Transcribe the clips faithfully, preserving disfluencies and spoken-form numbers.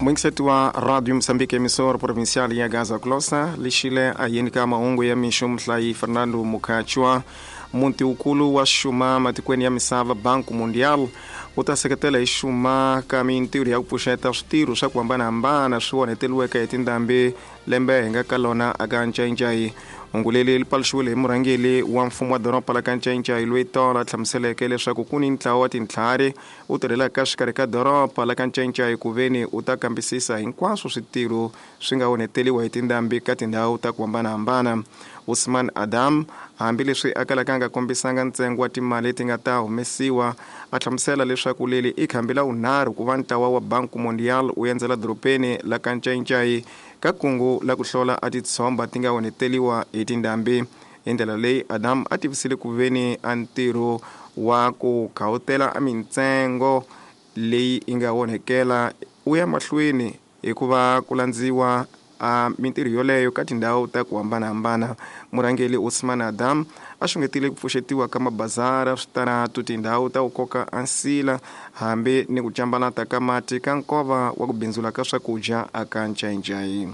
Mwingisetu wa Radio Msambiki emisora provincial ya Gaza Closa lishile ayenika maungu ya mishu mtlai Fernando Mukachwa munti ukulu wa shuma matikweni ya misava Banco Mundial utaseketela ishuma kamintiri ya kupusheta stiru sa kuambana ambana suwane teluweka yetindambi lembe nga kalona agancha injai ungulele lipalshule murangele wa mfumo wa doropa la kancha injai luitola tlamselekele sa kukuni ntlawa tintlare uterela kashkareka doropa la kancha injai kuveni utakambisisa hinkwaso sitiru swinga woneteliwa yetindambi katindao utakuambana ambana Usman Adam ambile swi akalakanga kombisanga ntsengo wa timali tingata humesiwa atlamsela leswaku leli ikhambila unharu ku vantawa wa Banco Mundial uyenzela dropeni la kanchainchai ka kungu la ku hlola atitsomba tinga woneteliwa etindambi endlela leyi Adam ativisile ku veni antiro wa ku khawutela amintsengo leyi inga wonekela uya mahlweni hikuva kulandziwa a uh, mintiri yoleyo katindao ta kuhambana-hambana murangeli Usman Adam ashungetile kupfuxetiwa ka mabazara switaratu tindhawu ta ukoka ansila hambi ni ku cambalata ka mati ka nkova wa ku bindzula ka swakudya aka ncaincayi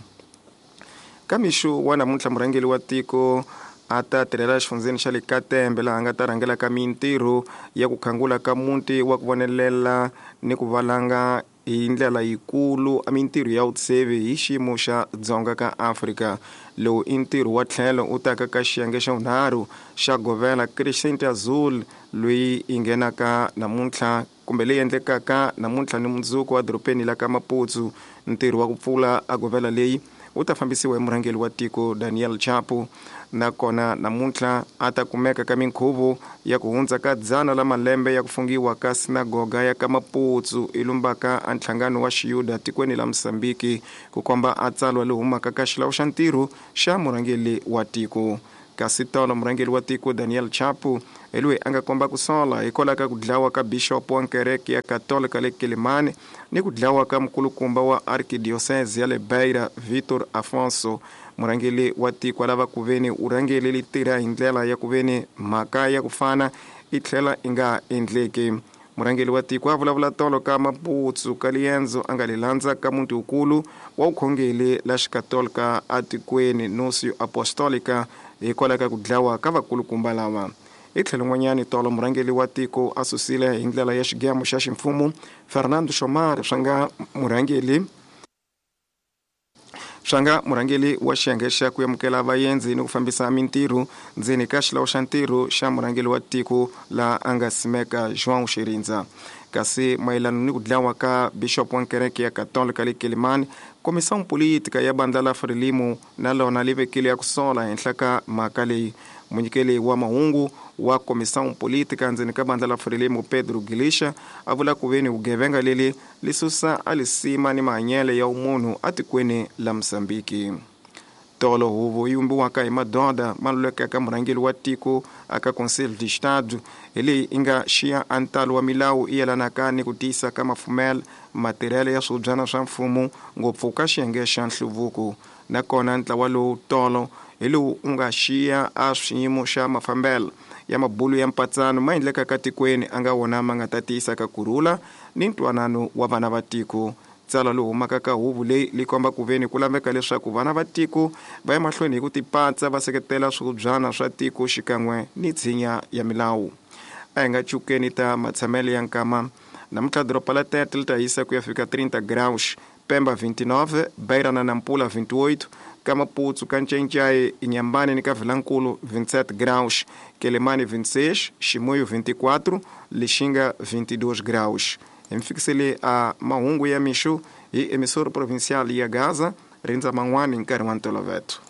ka mixu wa namuntlha murangeli wa tiko ata tirhela xifundzeni xa le Katembe laha nga ta rhangela ka mintirho ya ku khangula ka muti wa ku vonelela ni ku valanga hi ndlela yikulu a mintirho ya vutsevi hi xiyimo xa dzonga ka Afrika lowu i ntirho wa tlhelo u taka ka xiyenge xa vunharhu xa govela Crescent Azul loyi i nghenaka namuntlha kumbe leyi endlekaka namuntlha ni mundzuku wa doropeni la ka Maputsu ntirho wa ku pfula a govela leyi u ta fambisiwa hi murhangeli wa tiko Daniel Chapo nakona namuntlha ata kumeka ka minkhuvo ya ku hundza ka dzana la malembe ya kufungiwa ka sinagoga ya ka Maputsu ilumbaka a ntlhangano wa xiyuda tikweni la Msambiki ku komba a tsalwa le humaka ka xilawu xa ntirho xa murhangeli wa tiko kasi tolo murhangeli wa tiko Daniel Chapo elwe anga komba kusola ikola ka kudlawa ka bishop wa kereke ya katolika le Kilimani ni kudlawa ka mkulukumba wa arkidiocese ya le Beira Vitor Afonso murangeli wa tiko lava kuveni urangeli litira hi ndlela ya kuveni mhaka ya kufana itlhela inga endleki murangeli wa tiko avulavula tolo ka Maputsu ka lienzo anga lilandza ka muti ukulu wa ukhongeli la xikatolika atikweni Nuncio Apostolica ikola ka kudlawa ka vakulukumba lava itlhelo n'wanyani tolo murangeli wa tiko asusile hi ndlela ya xigemo xa ximfumo Fernando Xomar swanga murangeli swanga murangeli wa xiyenge xa ku yamukela vayenzi ni ku fambisa mintirho ndzeni ka xilawu xa ntirho xa murangeli wa tiko la anga simeka João Xirinza kasi mayelana ni ku dlawa ka bishop wa kereke ya katolika le Kilimani komisiyo politika ya bandla la Frelimo na lona livekile ya kusola henhla ka mhaka leyi munyikeli wa mahungu wa komisiyo politika ndzeni ka bandla la Frelimo Pedro Gilisha avula ku veni ugevenga leli lisusa alisima ni mahanyele ya umunhu atikweni la Msambiki tolo huvo yumbiwaka hi madoda maluleka ka murhangeli wa tiko aka Conselho de Estado ele inga xia antalo wa milawu iyelanaka ni ku tisa ka mafumela material ya swibyana swa mfumo ngopfu ka xiyenge xa nhluvuko nakona ntlawa lowu tolo ele unga xia a swiyimo xa mafambelo ya mabulu ya mpatsano ma endleka ka tikweni anga wona ma nga ta tisa ka kurhula ni ntwanano wa vana va tiko tsala lo humaka ka huvu leyi li komba ku veni ku laveka leswaku vana va tiko va ya mahlweni hi ku tipatsa va seketela swibyana swa tiko xikan'we ni tshinya ya milawu a hi nga chukeni ta matshamelo ya nkama namuntlha doropa la Tete li ta hisa ku ya fika thirty graus Pemba twenty-nine Beira na Nampula twenty-eight ka Maputsu ka Ncencai Inhambane ni ka Vilankulu twenty-seven graus Kelemani twenty-six Chimoio twenty-four Lixinga twenty-two graus emfikisele a mahungu ya mixu hi emisora provincial ya Gaza rinza man'wani nkarhi wa ntolovelo